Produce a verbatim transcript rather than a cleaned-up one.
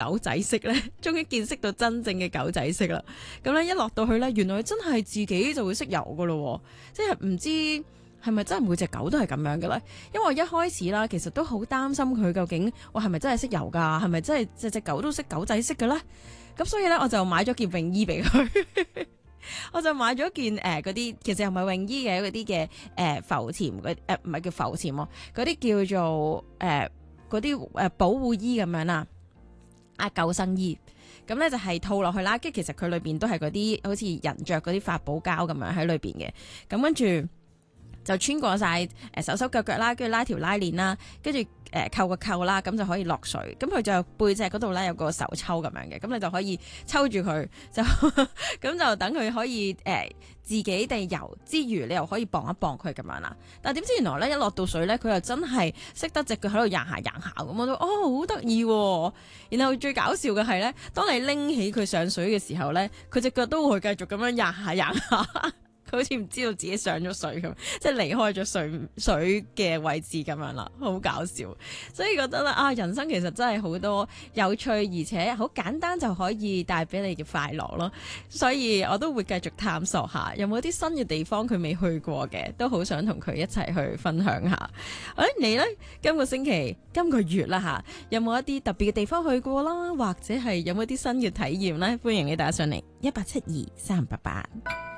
狗仔式咧，終於見識到真正嘅狗仔式啦。咁咧一落到去咧，原來真係自己就會識游噶咯，即係唔知係咪真係每隻狗都係咁樣嘅咧？因為我一開始啦，其實都好擔心佢究竟我係咪真係識游㗎？係咪真係隻隻狗都識狗仔式嘅咧？咁所以咧，我就買咗件泳衣俾佢。我就買咗件誒嗰啲，其實又唔係泳衣嘅嗰啲嘅誒浮潛嗰誒唔係叫浮潛喎，嗰啲叫做誒嗰啲誒保護衣咁樣啦，啊救生衣，咁咧就係套落去啦，跟住其實佢裏邊都係嗰啲好似人着嗰啲發泡膠咁樣喺裏邊嘅，咁跟住就穿過晒誒手手腳腳啦，跟住拉條拉鏈啦，跟住誒扣個扣啦，咁就可以落水。咁佢就背脊嗰度咧有個手抽咁樣嘅，咁你就可以抽住佢，就咁就等佢可以誒、呃、自己地游之餘，你又可以綁一綁佢咁樣啦。但係點知原來咧一落到水咧，佢又真係識得隻腳喺度掗下掗下咁，我都哦好得意喎。然後最搞笑嘅係咧，當你拎起佢上水嘅時候咧，佢隻腳都會繼續咁樣掗下掗下。佢好似唔知道自己上咗水咁，即係離開咗水水嘅位置咁樣啦，好搞笑。所以覺得咧啊，人生其實真係好多有趣，而且好簡單就可以帶俾你嘅快樂咯。所以我都會繼續探索下，有冇啲新嘅地方佢未去過嘅，都好想同佢一齊去分享下。誒，你呢？今個星期、今個月啦吓，有冇一啲特別嘅地方去過啦？或者係有冇啲新嘅體驗呢？歡迎你打上嚟一八七二三八八。